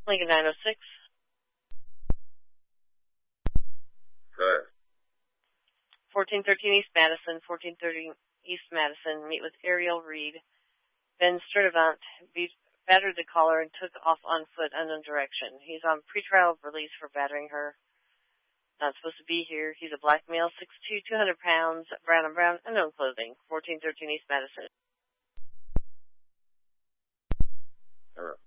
Lincoln 906. Go ahead. 1413 East Madison, 1430 East Madison. Meet with Ariel Reed. Ben Sturdivant battered the caller and took off on foot unknown direction. He's on pretrial release for battering her. Not supposed to be here. He's a black male, 6'2", 200 pounds, brown and brown, unknown clothing. 1413 East Madison. All right.